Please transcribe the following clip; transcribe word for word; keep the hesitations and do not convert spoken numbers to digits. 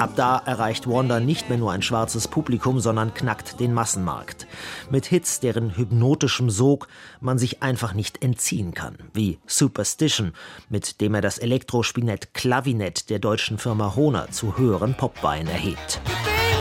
Ab da erreicht Wonder nicht mehr nur ein schwarzes Publikum, sondern knackt den Massenmarkt. Mit Hits, deren hypnotischem Sog man sich einfach nicht entziehen kann. Wie Superstition, mit dem er das Elektrospinett Clavinet der deutschen Firma Hohner zu höheren Popbeinen erhebt.